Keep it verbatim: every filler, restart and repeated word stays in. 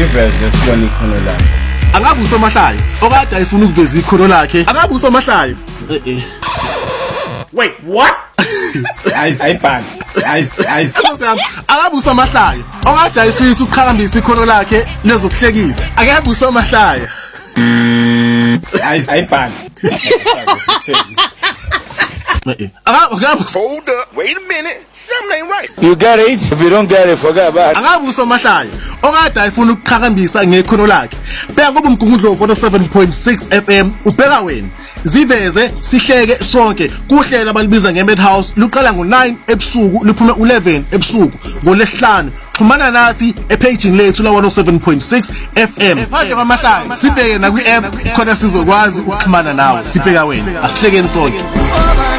siveze sibone ikhono lakhe. Angabe usomahlaya okade ayifuna ukuveza ikhono lakhe. Angabe usomahlaya. Eh eh. Wait, what? Hayi ayibhani. Hayi hayi. Angabe usomahlaya okade ayifisa ukuqhakambisa ikhono lakhe lezokuhlekisa. Angabe usomahlaya. Hayi ayibhani. Hold up, wait a minute. Something ain't right. You get it? If you don't get it, forget about it. Angabe usomahlaya okade ayifuna ukuqhakambisa ngekhono lakhe. Bheka kuba umgungundlovu one oh seven point six F M ubheka wena. Ziveze sihleke sonke kuhlela abalibiza ngeMadhouse luqala ngo nine ebusuku luphuma eleven ebusuku ngolesihlanu. Xhumana nathi epaging lethu la one oh seven point six F M. Phandle kwamahlaya sibheke na kwi app khona sizokwazi ukuxhumana nawe. Sibheka wena asihlekeni sonke.